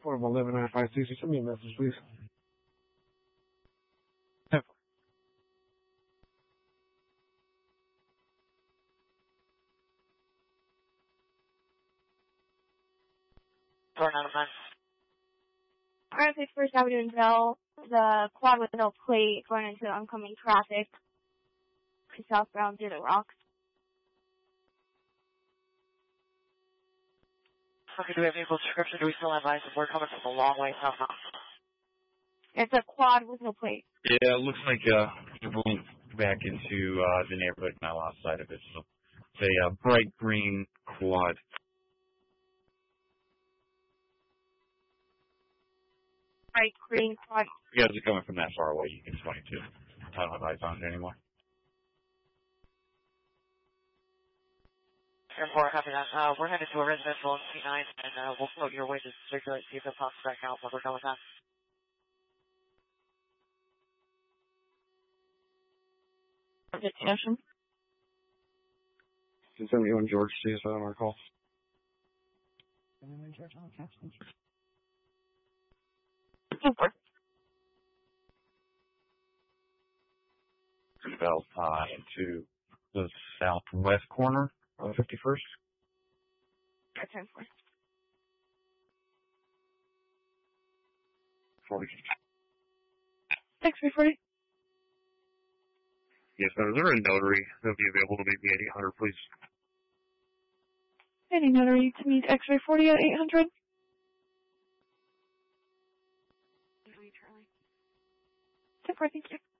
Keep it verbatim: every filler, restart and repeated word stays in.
Affordable Living nine five six. Send me a message, please. ten four. Four nine nine. R F First Avenue in Bell, the quad with no plate going into oncoming traffic to southbound through the rocks. Okay, do we have vehicle description? Do we still have license? We're coming from a long way southbound. It's a quad with no plate. Yeah, it looks like uh, you're going back into uh, the neighborhood and I lost sight of it. So it's a uh, bright green quad. Bright green quad. You guys are coming from that far away. You can twenty-two. I don't have eyes on it anymore. ten four, copy that. Uh, we're headed to a residential on C nine, and uh, we'll float your way to circulate, see if it pops back out, but we're going with that. Destination. seventy-one George, C S I on our call. ten four. Bell uh, into the southwest corner of fifty-first. ten four. forty. six three forty. Yes, sir. Is there a notary that'll be available to meet me at eight hundred, please? Any notary to meet X-ray forty at eight hundred. ten four, thank you.